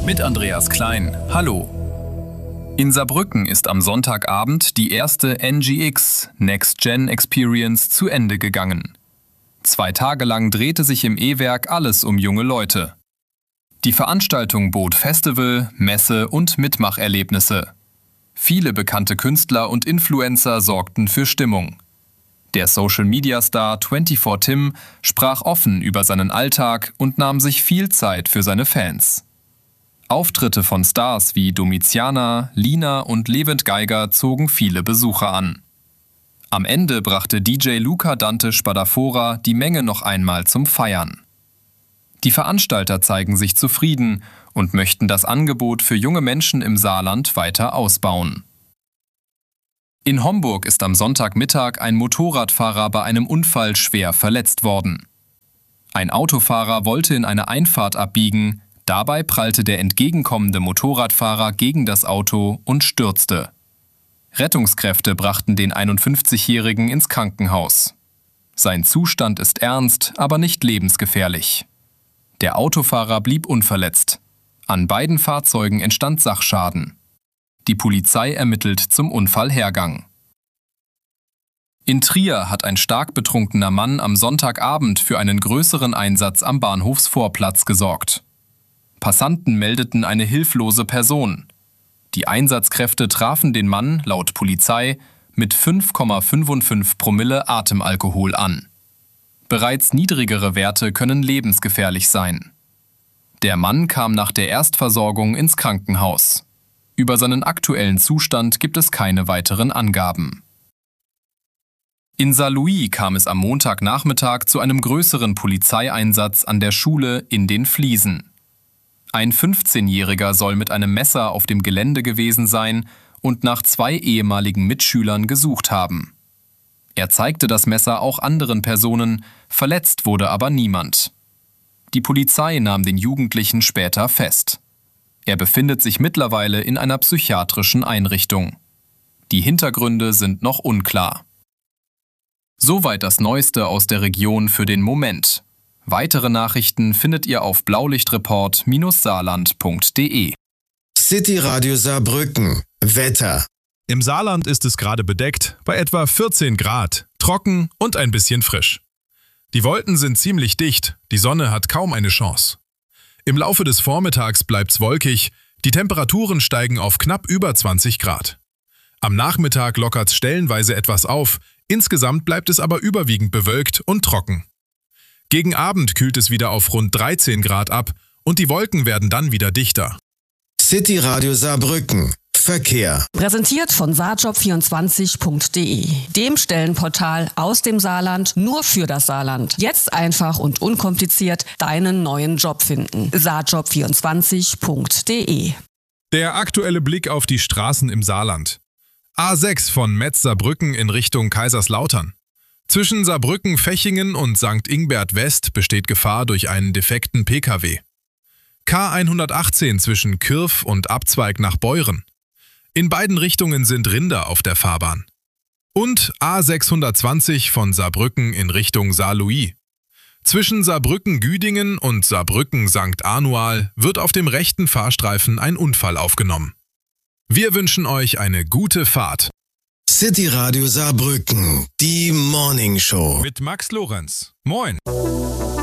Mit Andreas Klein. Hallo. In Saarbrücken ist am Sonntagabend die erste NGX Next Gen Experience zu Ende gegangen. 2 Tage lang drehte sich im E-Werk alles um junge Leute. Die Veranstaltung bot Festival, Messe und Mitmacherlebnisse. Viele bekannte Künstler und Influencer sorgten für Stimmung. Der Social-Media-Star 24Tim sprach offen über seinen Alltag und nahm sich viel Zeit für seine Fans. Auftritte von Stars wie Domiziana, Lina und Levent Geiger zogen viele Besucher an. Am Ende brachte DJ Luca Dante Spadafora die Menge noch einmal zum Feiern. Die Veranstalter zeigen sich zufrieden und möchten das Angebot für junge Menschen im Saarland weiter ausbauen. In Homburg ist am Sonntagmittag ein Motorradfahrer bei einem Unfall schwer verletzt worden. Ein Autofahrer wollte in eine Einfahrt abbiegen, dabei prallte der entgegenkommende Motorradfahrer gegen das Auto und stürzte. Rettungskräfte brachten den 51-Jährigen ins Krankenhaus. Sein Zustand ist ernst, aber nicht lebensgefährlich. Der Autofahrer blieb unverletzt. An beiden Fahrzeugen entstand Sachschaden. Die Polizei ermittelt zum Unfallhergang. In Trier hat ein stark betrunkener Mann am Sonntagabend für einen größeren Einsatz am Bahnhofsvorplatz gesorgt. Passanten meldeten eine hilflose Person. Die Einsatzkräfte trafen den Mann, laut Polizei, mit 5,55 Promille Atemalkohol an. Bereits niedrigere Werte können lebensgefährlich sein. Der Mann kam nach der Erstversorgung ins Krankenhaus. Über seinen aktuellen Zustand gibt es keine weiteren Angaben. In Saarlouis kam es am Montagnachmittag zu einem größeren Polizeieinsatz an der Schule in den Fliesen. Ein 15-Jähriger soll mit einem Messer auf dem Gelände gewesen sein und nach 2 ehemaligen Mitschülern gesucht haben. Er zeigte das Messer auch anderen Personen, verletzt wurde aber niemand. Die Polizei nahm den Jugendlichen später fest. Er befindet sich mittlerweile in einer psychiatrischen Einrichtung. Die Hintergründe sind noch unklar. Soweit das Neueste aus der Region für den Moment. Weitere Nachrichten findet ihr auf blaulichtreport-saarland.de. City Radio Saarbrücken. Wetter. Im Saarland ist es gerade bedeckt, bei etwa 14 Grad, trocken und ein bisschen frisch. Die Wolken sind ziemlich dicht, die Sonne hat kaum eine Chance. Im Laufe des Vormittags bleibt's wolkig, die Temperaturen steigen auf knapp über 20 Grad. Am Nachmittag lockert's stellenweise etwas auf, insgesamt bleibt es aber überwiegend bewölkt und trocken. Gegen Abend kühlt es wieder auf rund 13 Grad ab und die Wolken werden dann wieder dichter. City Radio Saarbrücken. Verkehr. Präsentiert von saarjob24.de, dem Stellenportal aus dem Saarland nur für das Saarland. Jetzt einfach und unkompliziert deinen neuen Job finden. saarjob24.de. Der aktuelle Blick auf die Straßen im Saarland. A6 von Metz-Saarbrücken in Richtung Kaiserslautern. Zwischen Saarbrücken-Fechingen und St. Ingbert West besteht Gefahr durch einen defekten Pkw. K118 zwischen Kürf und Abzweig nach Beuren. In beiden Richtungen sind Rinder auf der Fahrbahn. Und A620 von Saarbrücken in Richtung Saarlouis. Zwischen Saarbrücken-Güdingen und Saarbrücken-St. Anual wird auf dem rechten Fahrstreifen ein Unfall aufgenommen. Wir wünschen euch eine gute Fahrt. City Radio Saarbrücken, die Morning Show. Mit Max Lorenz. Moin.